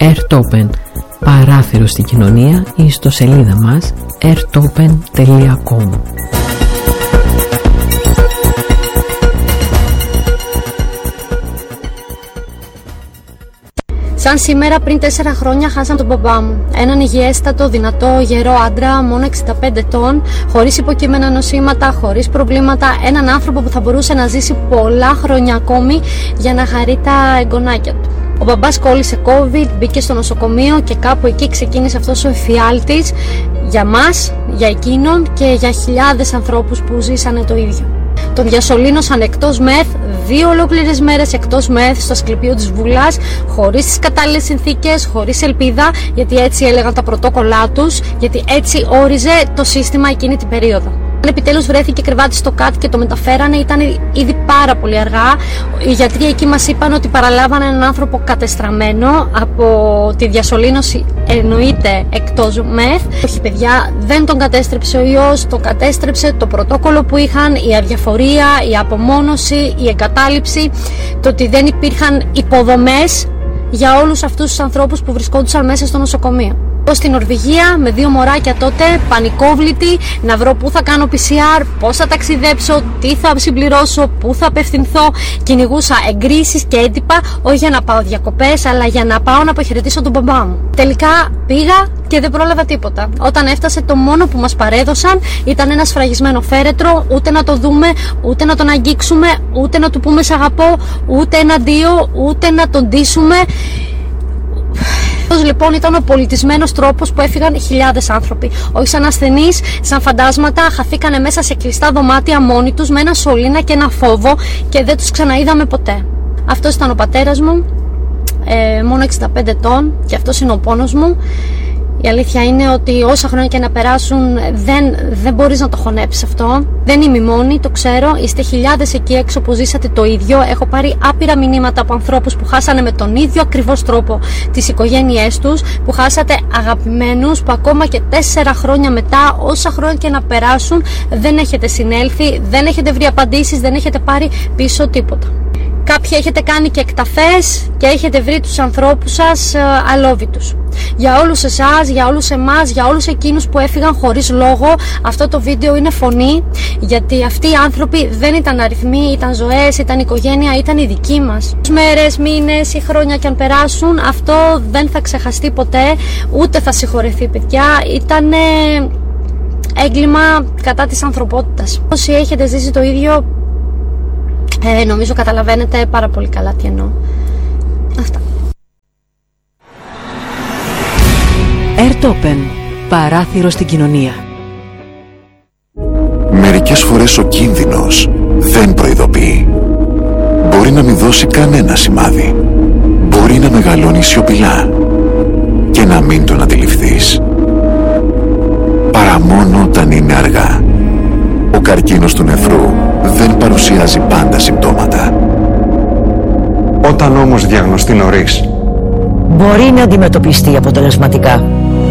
Airtopen, παράθυρο στην κοινωνία, ή στο σελίδα μας airtopen.com. Σαν σήμερα πριν 4 χρόνια χάσαν τον μπαμπά μου. Έναν υγιέστατο, δυνατό, γερό άντρα, μόνο 65 ετών, χωρίς υποκείμενα νοσήματα, χωρίς προβλήματα. Έναν άνθρωπο που θα μπορούσε να ζήσει πολλά χρόνια ακόμη για να χαρεί τα εγγονάκια του. Ο μπαμπάς κόλλησε COVID, μπήκε στο νοσοκομείο και κάπου εκεί ξεκίνησε αυτός ο εφιάλτης για μας, για εκείνον και για χιλιάδες ανθρώπους που ζήσανε το ίδιο. Τον διασωλήνωσαν εκτός ΜΕΘ, 2 ολόκληρες μέρες εκτός ΜΕΘ στο Ασκληπείο της Βουλάς, χωρίς τις κατάλληλες συνθήκες, χωρίς ελπίδα, γιατί έτσι έλεγαν τα πρωτόκολλά τους, γιατί έτσι όριζε το σύστημα εκείνη την περίοδο. Επιτέλους βρέθηκε κρεβάτι στο ΚΑΤ και το μεταφέρανε, ήταν ήδη πάρα πολύ αργά. Οι γιατροί εκεί μας είπαν ότι παραλάβανε έναν άνθρωπο κατεστραμμένο από τη διασωλήνωση, εννοείται εκτός ΜΕΘ. Όχι παιδιά, δεν τον κατέστρεψε ο ιός, τον κατέστρεψε το πρωτόκολλο που είχαν, η αδιαφορία, η απομόνωση, η εγκατάλειψη, το ότι δεν υπήρχαν υποδομές για όλους αυτούς τους ανθρώπους που βρισκόντουσαν μέσα στο νοσοκομείο. Στην Νορβηγία με 2 μωράκια τότε, πανικόβλητη, να βρω πού θα κάνω PCR, πώς θα ταξιδέψω, τι θα συμπληρώσω, πού θα απευθυνθώ. Κυνηγούσα εγκρίσεις και έντυπα, όχι για να πάω διακοπές, αλλά για να πάω να αποχαιρετήσω τον μπαμπά μου. Τελικά πήγα και δεν πρόλαβα τίποτα. Όταν έφτασε, το μόνο που μας παρέδωσαν ήταν ένα σφραγισμένο φέρετρο, ούτε να το δούμε, ούτε να τον αγγίξουμε, ούτε να του πούμε σ' αγαπώ, ούτε ένα αντίο, ούτε να τον ντύσουμε. Αυτός λοιπόν ήταν ο πολιτισμένος τρόπος που έφυγαν χιλιάδες άνθρωποι. Όχι σαν ασθενείς, σαν φαντάσματα, χαθήκανε μέσα σε κλειστά δωμάτια μόνοι τους με ένα σωλήνα και ένα φόβο και δεν τους ξαναείδαμε ποτέ. Αυτός ήταν ο πατέρας μου, μόνο 65 ετών, και αυτός είναι ο πόνος μου. Η αλήθεια είναι ότι όσα χρόνια και να περάσουν δεν μπορείς να το χωνέψεις αυτό. Δεν είμαι μόνη, το ξέρω. Είστε χιλιάδες εκεί έξω που ζήσατε το ίδιο. Έχω πάρει άπειρα μηνύματα από ανθρώπους που χάσανε με τον ίδιο ακριβώς τρόπο τις οικογένειές τους, που χάσατε αγαπημένους, που ακόμα και 4 χρόνια μετά, όσα χρόνια και να περάσουν, δεν έχετε συνέλθει, δεν έχετε βρει απαντήσεις, δεν έχετε πάρει πίσω τίποτα. Κάποιοι έχετε κάνει και εκταφές και έχετε βρει τους ανθρώπους σας αλόβητους. Για όλους εσάς, για όλους εμάς, για όλους εκείνους που έφυγαν χωρίς λόγο, αυτό το βίντεο είναι φωνή, γιατί αυτοί οι άνθρωποι δεν ήταν αριθμοί, ήταν ζωές, ήταν οικογένεια, ήταν οι δικοί μας. Μέρες, μήνες ή χρόνια κι αν περάσουν, αυτό δεν θα ξεχαστεί ποτέ, ούτε θα συγχωρεθεί παιδιά. Ήτανε έγκλημα κατά της ανθρωπότητας. Όσοι έχετε ζήσει το ίδιο, νομίζω καταλαβαίνετε πάρα πολύ καλά τι εννοώ. Αυτά. Airtopen, παράθυρο στην κοινωνία. Μερικές φορές ο κίνδυνος δεν προειδοποιεί. Μπορεί να μην δώσει κανένα σημάδι. Μπορεί να μεγαλώνει σιωπηλά και να μην τον αντιληφθείς. Παρά μόνο όταν είναι αργά. Ο καρκίνος του νεφρού δεν παρουσιάζει πάντα συμπτώματα. Όταν όμως διαγνωστεί νωρίς, μπορεί να αντιμετωπιστεί αποτελεσματικά.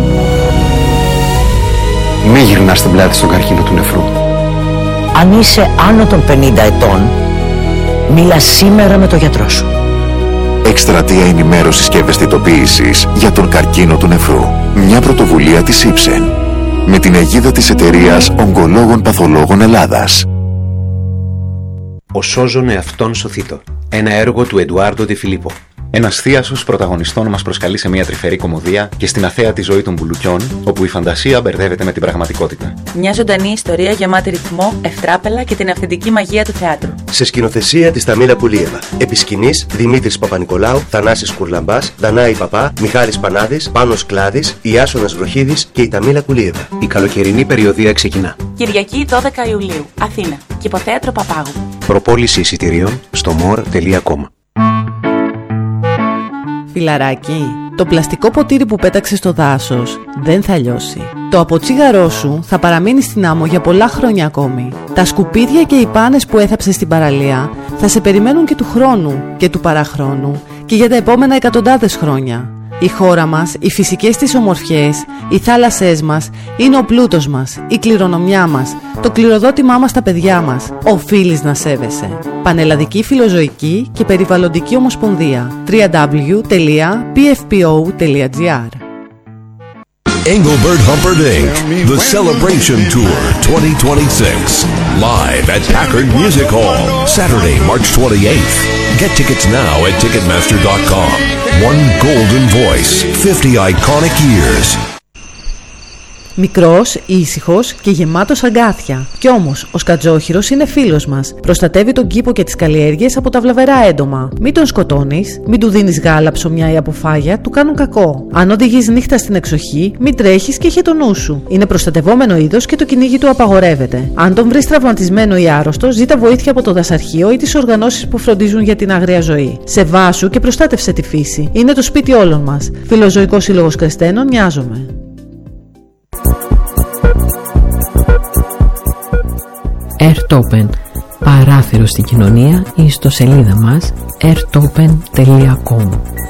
μη γυρνάς την πλάτη στον καρκίνο του νεφρού. Αν είσαι άνω των 50 ετών, μίλα σήμερα με τον γιατρό σου. Εκστρατεία ενημέρωσης και ευαισθητοποίησης για τον καρκίνο του νεφρού. Μια πρωτοβουλία της Ipsen με την αιγίδα της εταιρείας Ογκολόγων Παθολόγων Ελλάδας. Ο Σώζον εαυτόν σωθήτω. Ένα έργο του Εντουάρντο Ντι Φιλίππο. Ένας θίασος πρωταγωνιστών μας προσκαλεί σε μια τρυφερή κωμωδία και στην αθέατη ζωή των μπουλουκιών, όπου η φαντασία μπερδεύεται με την πραγματικότητα. Μια ζωντανή ιστορία γεμάτη ρυθμό, ευτράπελα και την αυθεντική μαγεία του θεάτρου. Σε σκηνοθεσία της Ταμίλα Κουλίεβα. Επί σκηνής Δημήτρης Παπα-Νικολάου, Θανάσης Κουρλαμπάς, Δανάη Παπά, Μιχάλης Πανάδης, Πάνος Κλάδης, Ιάσονας Βροχίδης και η Ταμίλα Κουλίεβα. Η καλοκαιρινή περιοδία ξεκινά. Κυριακή 12 Ιουλίου, Αθήνα. Κηποθέατρο Παπάγου. Προπόληση εισιτηρίων στο more.com. Φιλαράκι, το πλαστικό ποτήρι που πέταξες στο δάσος δεν θα λιώσει. Το αποτσίγαρό σου θα παραμείνει στην άμμο για πολλά χρόνια ακόμη. Τα σκουπίδια και οι πάνες που έθαψες στην παραλία θα σε περιμένουν και του χρόνου και του παραχρόνου και για τα επόμενα εκατοντάδες χρόνια. Η χώρα μας, οι φυσικές της ομορφιές, οι θάλασσές μας είναι ο πλούτος μας, η κληρονομιά μας, το κληροδότημά μας στα παιδιά μας. Οφείλεις να σέβεσαι. Πανελλαδική Φιλοζωική και Περιβαλλοντική Ομοσπονδία. www.pfpo.gr Engelbert Humperdinck, The Celebration Tour 2026. Live at Packard Music Hall, Saturday, March 28th. Get tickets now at Ticketmaster.com. One golden voice, 50 iconic years. Μικρός, ήσυχος και γεμάτος αγκάθια. Κι όμως, ο σκατζόχυρος είναι φίλος μας. Προστατεύει τον κήπο και τις καλλιέργειες από τα βλαβερά έντομα. Μην τον σκοτώνεις, μην του δίνεις γάλα, ψωμιά ή αποφάγια, του κάνουν κακό. Αν οδηγείς νύχτα στην εξοχή, μην τρέχεις και είχε το νου σου. Είναι προστατευόμενο είδος και το κυνήγι του απαγορεύεται. Αν τον βρεις τραυματισμένο ή άρρωστο, ζήτα βοήθεια από το δασαρχείο ή τις οργανώσεις που φροντίζουν για την άγρια ζωή. Σεβάσου και προστάτευσε τη φύση. Είναι το σπίτι όλων μας. Φιλοζωικός Σύλλογος Κρεστένων, Μοιάζομαι. Airtopen, παράθυρο στην κοινωνία, η ιστοσελίδα μας airtopen.com.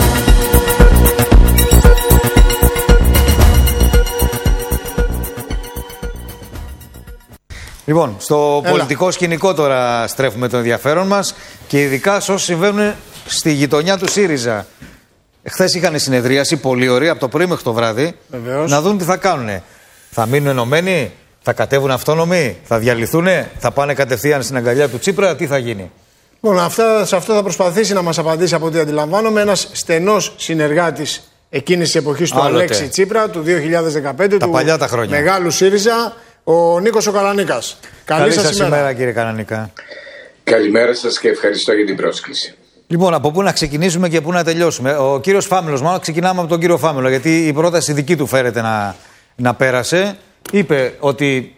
Λοιπόν, στο πολιτικό σκηνικό τώρα στρέφουμε το ενδιαφέρον μας και ειδικά σε όσοι συμβαίνουν στη γειτονιά του ΣΥΡΙΖΑ. Χθες είχαν συνεδρίαση πολύ ωραία από το πρωί μέχρι το βράδυ. Βεβαίως. Να δουν τι θα κάνουν. Θα μείνουν ενωμένοι, θα κατέβουν αυτόνομοι, θα διαλυθούνε, θα πάνε κατευθείαν στην αγκαλιά του Τσίπρα, τι θα γίνει? Λοιπόν, σε αυτό θα προσπαθήσει να μας απαντήσει από ό,τι αντιλαμβάνομαι ένας στενός συνεργάτης εκείνης της εποχής του Αλέξη Τσίπρα, του 2015, τα παλιά τα χρόνια, μεγάλου ΣΥΡΙΖΑ, ο Νίκος ο Καλανίκας. Καλή σας ημέρα, κύριε Καλανίκα. Καλημέρα σας και ευχαριστώ για την πρόσκληση. Λοιπόν, από πού να ξεκινήσουμε και πού να τελειώσουμε? Ο κύριος Φάμελος, μάλλον ξεκινάμε από τον κύριο Φάμελο, γιατί η πρόταση δική του φέρεται να πέρασε. Είπε ότι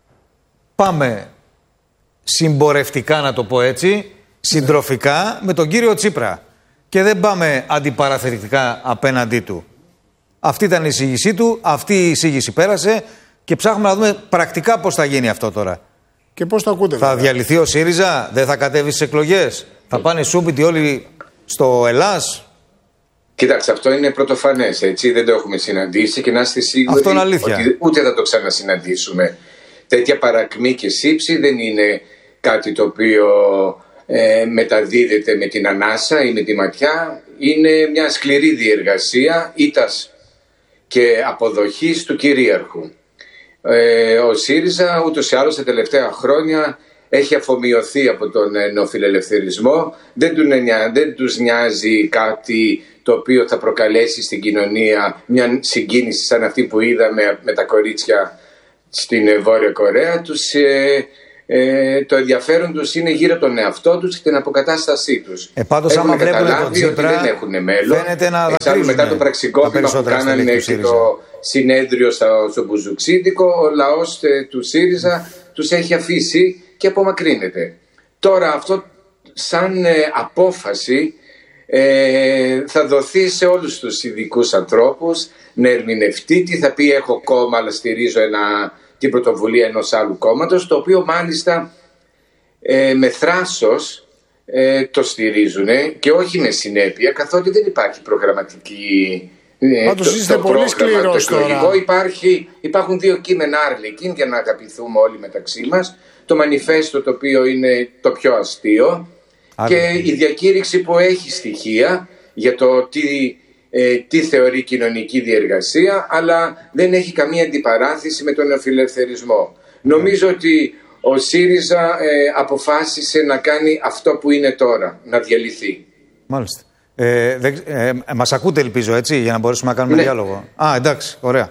πάμε συμπορευτικά, να το πω έτσι, συντροφικά με τον κύριο Τσίπρα και δεν πάμε αντιπαραθετικά απέναντί του. Αυτή ήταν η εισήγησή του, αυτή η εισήγηση πέρασε και ψάχνουμε να δούμε πρακτικά πώς θα γίνει αυτό τώρα. Και πώς το ακούτε? Θα διαλυθεί ο ΣΥΡΙΖΑ, δεν θα κατέβει στις εκλογές, θα πάνε σούπιτοι όλοι στο Ελλάς? Κοίταξε, αυτό είναι πρωτοφανές, έτσι, δεν το έχουμε συναντήσει και να είστε σίγουροι ότι ούτε θα το ξανασυναντήσουμε. Τέτοια παρακμή και σύψη δεν είναι κάτι το οποίο μεταδίδεται με την ανάσα ή με τη ματιά. Είναι μια σκληρή διεργασία ήττας και αποδοχής του κυρίαρχου. Ο ΣΥΡΙΖΑ ούτως ή άλλως τα τελευταία χρόνια έχει αφομοιωθεί από τον νεοφιλελευθερισμό. Δεν τους νοιάζει κάτι το οποίο θα προκαλέσει στην κοινωνία μια συγκίνηση σαν αυτή που είδαμε με τα κορίτσια στην Βόρεια Κορέα. Το ενδιαφέρον τους είναι γύρω από τον εαυτό τους και την αποκατάστασή τους. Πάντως, έχουν καταλάβει ότι δεν έχουν μέλλον. Εξάλλου μετά το πραξικόπημα που κάνανε και το συνέδριο στο Μπουζουξίδικο, ο λαός του ΣΥΡΙΖΑ τους έχει αφήσει και απομακρύνεται. Τώρα αυτό σαν απόφαση θα δοθεί σε όλους τους ειδικούς ανθρώπους να ερμηνευτεί τι θα πει: έχω κόμμα αλλά στηρίζω την πρωτοβουλία ενός άλλου κόμματος, το οποίο μάλιστα με θράσος το στηρίζουν και όχι με συνέπεια, καθότι δεν υπάρχει προγραμματική το πρόγραμμα το εκλογικό. Υπάρχουν δύο κείμενα άρλικην για να αγαπηθούμε όλοι μεταξύ μας. Το μανιφέστο, το οποίο είναι το πιο αστείο, και η διακήρυξη που έχει στοιχεία για το τι θεωρεί κοινωνική διεργασία, αλλά δεν έχει καμία αντιπαράθεση με τον νεοφιλελευθερισμό. Νομίζω ότι ο ΣΥΡΙΖΑ αποφάσισε να κάνει αυτό που είναι τώρα, να διαλυθεί. Μάλιστα. Μας ακούτε, ελπίζω, έτσι, για να μπορέσουμε να κάνουμε διάλογο? Εντάξει, ωραία.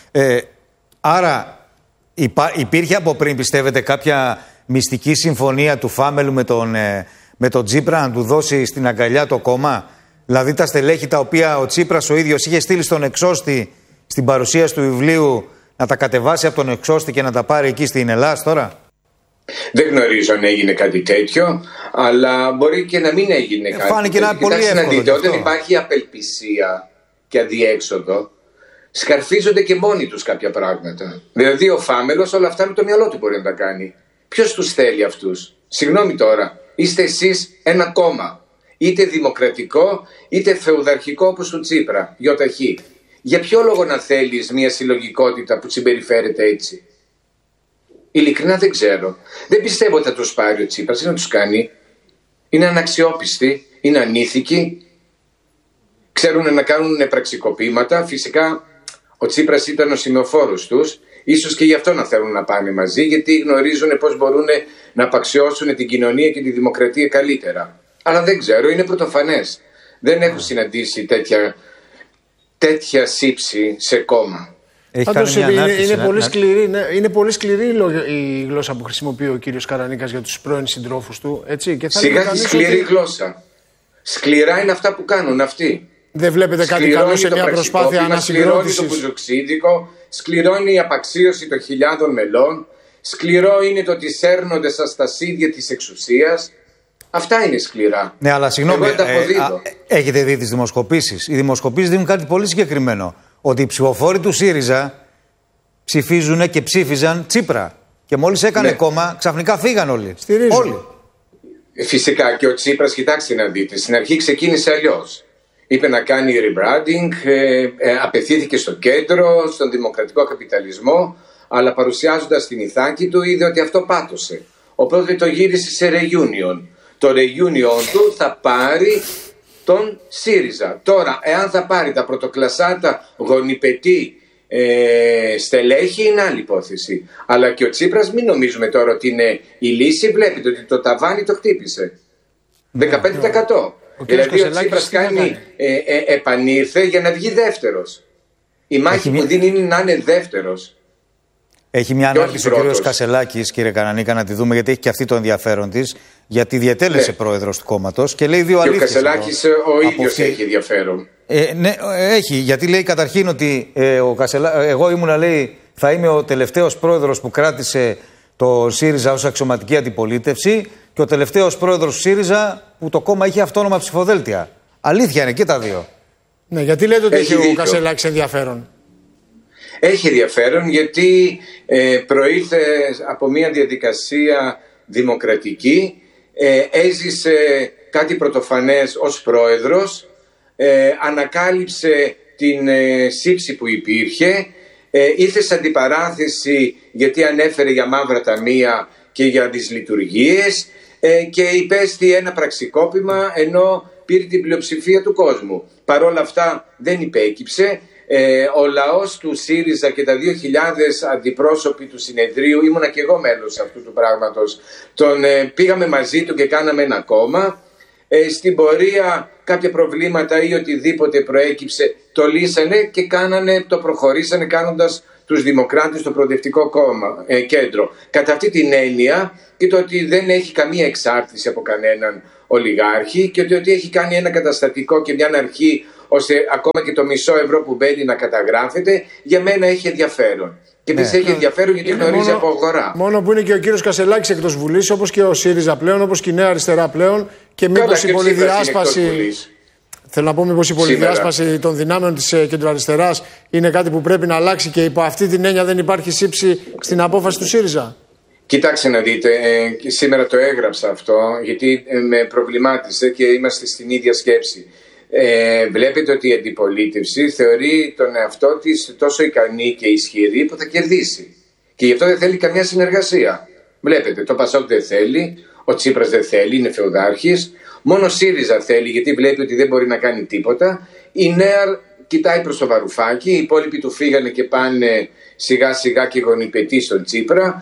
Άρα υπήρχε από πριν, πιστεύετε, κάποια μυστική συμφωνία του Φάμελου με τον Τσίπρα να του δώσει στην αγκαλιά το κόμμα? Δηλαδή τα στελέχη τα οποία ο Τσίπρας ο ίδιος είχε στείλει στον εξώστη στην παρουσίαση του βιβλίου να τα κατεβάσει από τον εξώστη και να τα πάρει εκεί στην Ελλάδα τώρα? Δεν γνωρίζω αν έγινε κάτι τέτοιο, αλλά μπορεί και να μην έγινε κάτι. Φάνηκε ένα πολύ εύκολο. Όταν υπάρχει απελπισία και αδιέξοδο, σκαρφίζονται και μόνοι τους κάποια πράγματα. Δηλαδή ο Φάμελος όλα αυτά με το μυαλό του μπορεί να τα κάνει. Ποιος τους θέλει αυτούς? Συγγνώμη τώρα, είστε εσείς ένα κόμμα. είτε δημοκρατικό είτε φεουδαρχικό όπως του Τσίπρα, ΙΧ. Για ποιο λόγο να θέλεις μια συλλογικότητα που συμπεριφέρεται έτσι? Ειλικρινά δεν ξέρω. Δεν πιστεύω ότι θα τους πάρει ο Τσίπρας, να τους κάνει. Είναι αναξιόπιστοι, είναι ανήθικοι, ξέρουν να κάνουν πραξικοπήματα. Φυσικά ο Τσίπρας ήταν ο σημεοφόρος τους, ίσως και γι' αυτό να θέλουν να πάνε μαζί, γιατί γνωρίζουν πώς μπορούν να απαξιώσουν την κοινωνία και τη δημοκρατία καλύτερα. Αλλά δεν ξέρω, είναι πρωτοφανές. Δεν έχω συναντήσει τέτοια σύψη σε κόμμα. Είναι πολύ σκληρή η γλώσσα που χρησιμοποιεί ο κύριος Καρανίκας για τους πρώην συντρόφους του. Έτσι, και σιγά τη σκληρή γλώσσα. Σκληρά είναι αυτά που κάνουν αυτοί. Δεν βλέπετε κάτι καλό σε μια προσπάθεια ανασυγκρότησης? Σκληρώνει το Μπουζουξίδικο, σκληρώνει η απαξίωση των χιλιάδων μελών, σκληρό είναι το ότι σέρνονται στα στασίδια της εξουσίας. Αυτά είναι σκληρά. Ναι, αλλά συγγνώμη, έχετε δει τις δημοσκοπήσεις? Οι δημοσκοπήσεις δίνουν κάτι πολύ συγκεκριμένο. Ότι οι ψηφοφόροι του ΣΥΡΙΖΑ ψηφίζουν και ψήφιζαν Τσίπρα. Και μόλις έκανε κόμμα, ξαφνικά φύγαν όλοι. Όλοι. Φυσικά και ο Τσίπρας, κοιτάξτε να δείτε, στην αρχή ξεκίνησε αλλιώς. Είπε να κάνει rebranding, απευθύνθηκε στο κέντρο, στον δημοκρατικό καπιταλισμό, αλλά παρουσιάζοντας την ηθάκη του είδε ότι αυτό πάτωσε. Οπότε το γύρισε σε reunion. Το reunion του θα πάρει τον ΣΥΡΙΖΑ. Τώρα, εάν θα πάρει τα πρωτοκλασάτα γονιπετή στελέχη, είναι άλλη υπόθεση. Αλλά και ο Τσίπρας μην νομίζουμε τώρα ότι είναι η λύση. Βλέπετε ότι το ταβάνι το χτύπησε 15%. Δηλαδή ο Τσίπρας επανήρθε για να βγει δεύτερος. Η μάχη που δίνει είναι να είναι δεύτερος. Έχει μια ανάρτηση ο κ. Κασελάκης, κύριε Καρανίκα, να τη δούμε, γιατί έχει και αυτή το ενδιαφέρον της, γιατί διετέλεσε πρόεδρος του κόμματος και λέει δύο αλήθειες. Και ο Κασελάκης ο ίδιος έχει ενδιαφέρον. Ναι, έχει, γιατί λέει καταρχήν ότι εγώ ήμουνα, λέει, θα είμαι ο τελευταίος πρόεδρος που κράτησε το ΣΥΡΙΖΑ ως αξιωματική αντιπολίτευση και ο τελευταίος πρόεδρος του ΣΥΡΙΖΑ που το κόμμα είχε αυτόνομα ψηφοδέλτια. Αλήθεια είναι και τα δύο. Ναι, γιατί λέτε ότι έχει ο Κασελάκης ενδιαφέρον? Έχει ενδιαφέρον γιατί προήλθε από μια διαδικασία δημοκρατική, έζησε κάτι πρωτοφανές ως πρόεδρος, ανακάλυψε την σύψη που υπήρχε, ήρθε σε αντιπαράθεση γιατί ανέφερε για μαύρα ταμεία και για δυσλειτουργίες και υπέστη ένα πραξικόπημα ενώ πήρε την πλειοψηφία του κόσμου. Παρόλα αυτά δεν υπέκυψε. Ο λαός του ΣΥΡΙΖΑ και τα 2.000 αντιπρόσωποι του συνεδρίου, ήμουνα και εγώ μέλος αυτού του πράγματος, πήγαμε μαζί του και κάναμε ένα κόμμα. Στην πορεία κάποια προβλήματα ή οτιδήποτε προέκυψε το λύσανε και το προχωρήσανε κάνοντας τους Δημοκράτες το Προοδευτικό Κέντρο. Κατά αυτή την έννοια και το ότι δεν έχει καμία εξάρτηση από κανέναν ολιγάρχη και ότι έχει κάνει ένα καταστατικό και μια αρχή ώστε ακόμα και το μισό ευρώ που μπαίνει να καταγράφεται, για μένα έχει ενδιαφέρον. Και επίσης έχει ενδιαφέρον γιατί γνωρίζει από αγορά. Μόνο που είναι και ο κύριος Κασελάκης εκτός Βουλής, όπως και ο ΣΥΡΙΖΑ πλέον, όπως και η Νέα Αριστερά πλέον, και μήπως η πολυδιάσπαση. Θέλω να πω, μήπως η πολυδιάσπαση των δυνάμεων της κεντροαριστεράς είναι κάτι που πρέπει να αλλάξει και υπό αυτή την έννοια δεν υπάρχει σύψη στην απόφαση του ΣΥΡΙΖΑ? Κοιτάξτε να δείτε, σήμερα το έγραψα αυτό γιατί με προβλημάτισε και είμαστε στην ίδια σκέψη. Βλέπετε ότι η αντιπολίτευση θεωρεί τον εαυτό της τόσο ικανή και ισχυρή που θα κερδίσει και γι' αυτό δεν θέλει καμιά συνεργασία. Βλέπετε, το Πασόκ δεν θέλει, ο Τσίπρας δεν θέλει, είναι φεουδάρχης, μόνο ΣΥΡΙΖΑ θέλει γιατί βλέπει ότι δεν μπορεί να κάνει τίποτα. Η Νέα κοιτάει προς το Βαρουφάκι, οι υπόλοιποι του φύγανε και πάνε σιγά σιγά και γονιπετοί στον Τσίπρα.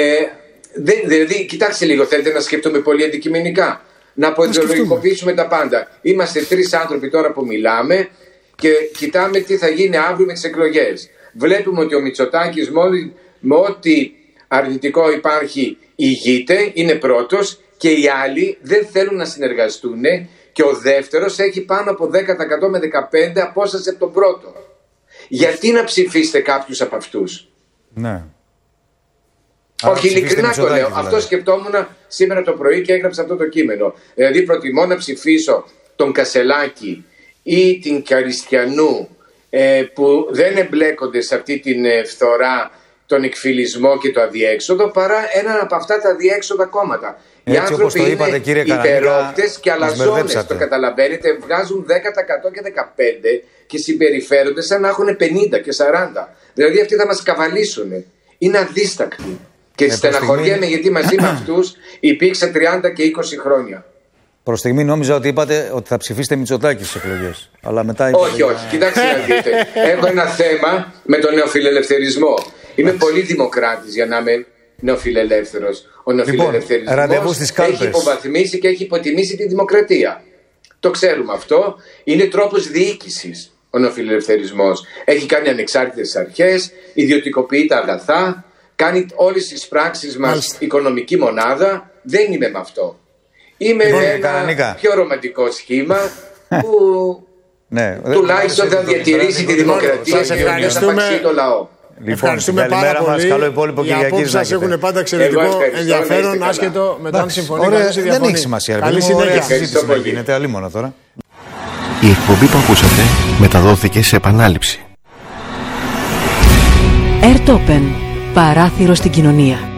Δηλαδή, κοιτάξτε λίγο, θέλετε να σκεφτούμε πολύ αντικειμενικά. Να αποειδεολογικοποιήσουμε τα πάντα. Είμαστε τρεις άνθρωποι τώρα που μιλάμε και κοιτάμε τι θα γίνει αύριο με τις εκλογές. Βλέπουμε ότι ο Μητσοτάκης με ό,τι αρνητικό υπάρχει ηγείται, είναι πρώτος και οι άλλοι δεν θέλουν να συνεργαστούν και ο δεύτερος έχει πάνω από 10% με 15% απόσταση από τον πρώτο. Γιατί να ψηφίσετε κάποιους από αυτούς? Ναι. Όχι, ειλικρινά το λέω. Δηλαδή. Αυτό σκεφτόμουν σήμερα το πρωί και έγραψα αυτό το κείμενο. Δηλαδή, προτιμώ να ψηφίσω τον Κασελάκη ή την Καριστιανού που δεν εμπλέκονται σε αυτή την φθορά, τον εκφυλισμό και το αδιέξοδο, παρά έναν από αυτά τα αδιέξοδα κόμματα. Οι άνθρωποι είναι υπερόπτες και αλαζόνες, το καταλαβαίνετε, βγάζουν 10% και 15% και συμπεριφέρονται σαν να έχουν 50 και 40. Δηλαδή αυτοί θα μας καβαλήσουν. Είναι αδίστακτοι. Και στεναχωριέμαι γιατί μαζί με αυτούς υπήρξα 30 και 20 χρόνια. Προς στιγμή νόμιζα ότι είπατε ότι θα ψηφίσετε Μητσοτάκη στις εκλογές. Αλλά μετά όχι. Κοιτάξτε να δείτε. Έχω ένα θέμα με τον νεοφιλελευθερισμό. Είμαι πολύ δημοκράτης για να είμαι νεοφιλελεύθερος. Ο νεοφιλελευθερισμός έχει υποβαθμίσει και έχει υποτιμήσει τη δημοκρατία. Το ξέρουμε αυτό. Είναι τρόπος διοίκησης ο νεοφιλελευθερισμός. Έχει κάνει ανεξάρτητες αρχές, ιδιωτικοποιεί τα αγαθά, κάνει όλες τις πράξεις μας οικονομική μονάδα. Δεν είμαι με αυτό. Είμαι ένα πιο ρομαντικό σχήμα που τουλάχιστον θα διατηρήσει τη δημοκρατία και θα παξίσει το λαό. Ευχαριστούμε πάρα πολύ. Καλό υπόλοιπο οι απόψεις σας έχουν πάντα εξαιρετικό ενδιαφέρον, άσχετο με το αν συμφωνεί κανείς ή διαφωνεί. Δεν έχει σημασία. Καλή συνέχεια. Γίνεται αλλήμωνα τώρα. Η εκπομπή που ακούσατε μεταδόθηκε σε επανάληψη. Airtopen. Παράθυρο στην κοινωνία.